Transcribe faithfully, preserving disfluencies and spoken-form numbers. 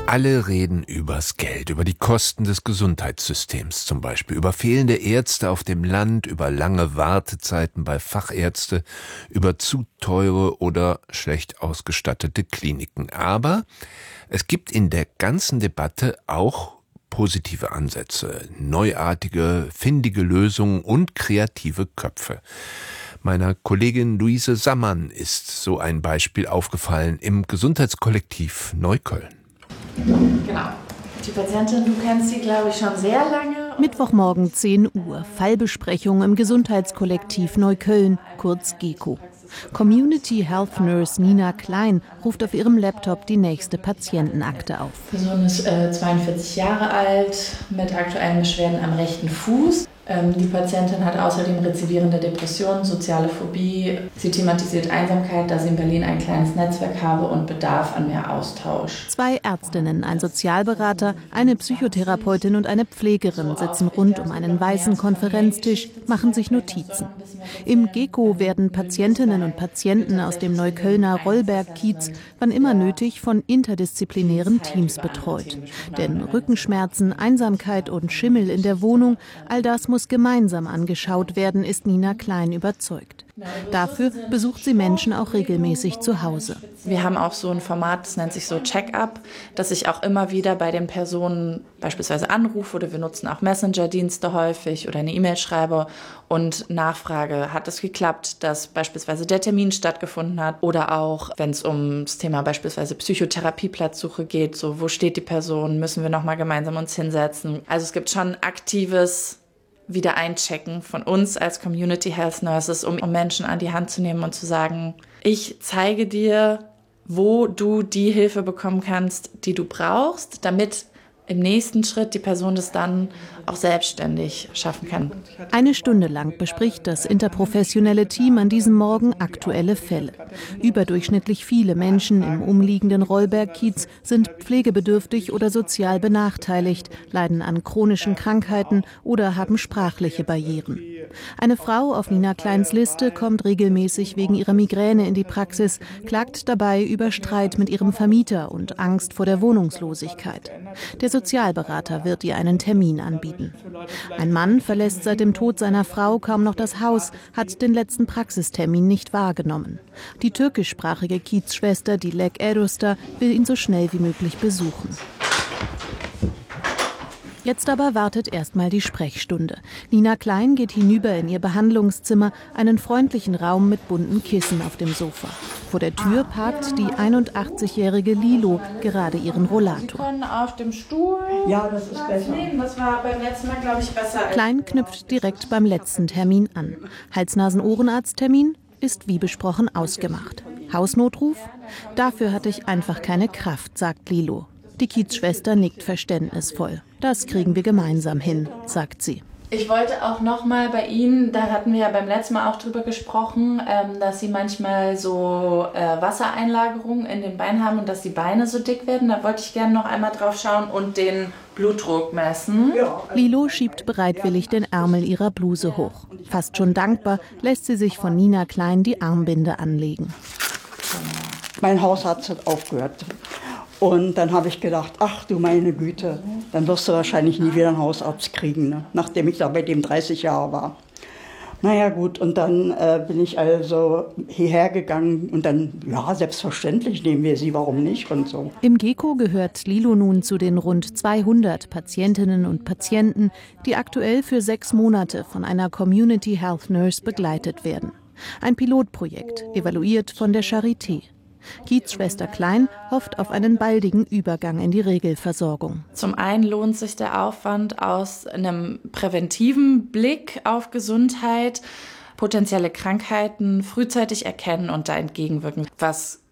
Alle reden übers Geld, über die Kosten des Gesundheitssystems zum Beispiel, über fehlende Ärzte auf dem Land, über lange Wartezeiten bei Fachärzte, über zu teure oder schlecht ausgestattete Kliniken. Aber es gibt in der ganzen Debatte auch positive Ansätze, neuartige, findige Lösungen und kreative Köpfe. Meiner Kollegin Luise Sammann ist so ein Beispiel aufgefallen im Gesundheitskollektiv Neukölln. Genau. Die Patientin, du kennst sie, glaube ich, schon sehr lange. Mittwochmorgen zehn Uhr, Fallbesprechung im Gesundheitskollektiv Neukölln, kurz GECO. Community Health Nurse Nina Klein ruft auf ihrem Laptop die nächste Patientenakte auf. Die Person ist äh, zweiundvierzig Jahre alt, mit aktuellen Beschwerden am rechten Fuß. Ähm, die Patientin hat außerdem rezidivierende Depressionen, soziale Phobie. Sie thematisiert Einsamkeit, da sie in Berlin ein kleines Netzwerk habe und Bedarf an mehr Austausch. Zwei Ärztinnen, ein Sozialberater, eine Psychotherapeutin und eine Pflegerin sitzen rund um einen weißen Konferenztisch, machen sich Notizen. Im GECO werden Patientinnen und Patienten aus dem Neuköllner Rollberg-Kiez wann immer nötig von interdisziplinären Teams betreut. Denn Rückenschmerzen, Einsamkeit und Schimmel in der Wohnung, all das muss gemeinsam angeschaut werden, ist Nina Klein überzeugt. Dafür besucht sie Menschen auch regelmäßig zu Hause. Wir haben auch so ein Format, das nennt sich so Check-up, dass ich auch immer wieder bei den Personen beispielsweise anrufe oder wir nutzen auch Messenger-Dienste häufig oder eine E-Mail schreibe und nachfrage, hat es geklappt, dass beispielsweise der Termin stattgefunden hat oder auch, wenn es um das Thema beispielsweise Psychotherapieplatzsuche geht, so wo steht die Person, müssen wir nochmal gemeinsam uns hinsetzen. Also es gibt schon aktives wieder einchecken von uns als Community Health Nurses, um Menschen an die Hand zu nehmen und zu sagen, ich zeige dir, wo du die Hilfe bekommen kannst, die du brauchst, damit im nächsten Schritt die Person das dann auch selbstständig schaffen kann. Eine Stunde lang bespricht das interprofessionelle Team an diesem Morgen aktuelle Fälle. Überdurchschnittlich viele Menschen im umliegenden Rollberg-Kiez sind pflegebedürftig oder sozial benachteiligt, leiden an chronischen Krankheiten oder haben sprachliche Barrieren. Eine Frau auf Nina Kleins Liste kommt regelmäßig wegen ihrer Migräne in die Praxis, klagt dabei über Streit mit ihrem Vermieter und Angst vor der Wohnungslosigkeit. Der Sozialberater wird ihr einen Termin anbieten. Ein Mann verlässt seit dem Tod seiner Frau kaum noch das Haus, hat den letzten Praxistermin nicht wahrgenommen. Die türkischsprachige Kiezschwester Dilek Erdoster will ihn so schnell wie möglich besuchen. Jetzt aber wartet erstmal die Sprechstunde. Nina Klein geht hinüber in ihr Behandlungszimmer, einen freundlichen Raum mit bunten Kissen auf dem Sofa. Vor der Tür parkt die einundachtzigjährige Lilo gerade ihren Rollator. Sie können auf dem Stuhl ja, das ist besser. nehmen. Das war beim letzten Mal, glaube ich, besser. Klein knüpft direkt beim letzten Termin an. Hals-Nasen-Ohrenarzt-Termin ist wie besprochen ausgemacht. Hausnotruf? Dafür hatte ich einfach keine Kraft, sagt Lilo. Die Kiezschwester nickt verständnisvoll. Das kriegen wir gemeinsam hin, sagt sie. Ich wollte auch noch mal bei Ihnen, da hatten wir ja beim letzten Mal auch drüber gesprochen, ähm, dass Sie manchmal so äh, Wassereinlagerungen in den Beinen haben und dass die Beine so dick werden. Da wollte ich gerne noch einmal drauf schauen und den Blutdruck messen. Ja. Lilo schiebt bereitwillig den Ärmel ihrer Bluse hoch. Fast schon dankbar lässt sie sich von Nina Klein die Armbinde anlegen. Mein Hausarzt hat aufgehört. Und dann habe ich gedacht, ach du meine Güte, dann wirst du wahrscheinlich nie wieder einen Hausarzt kriegen, ne? Nachdem ich da bei dem dreißig Jahre war. Naja gut, und dann äh, bin ich also hierher gegangen und dann, ja, selbstverständlich nehmen wir sie, warum nicht und so. Im GECO gehört Lilo nun zu den rund zweihundert Patientinnen und Patienten, die aktuell für sechs Monate von einer Community Health Nurse begleitet werden. Ein Pilotprojekt, evaluiert von der Charité. Kiezschwester Klein hofft auf einen baldigen Übergang in die Regelversorgung. Zum einen lohnt sich der Aufwand aus einem präventiven Blick auf Gesundheit, potenzielle Krankheiten frühzeitig erkennen und da entgegenwirken, was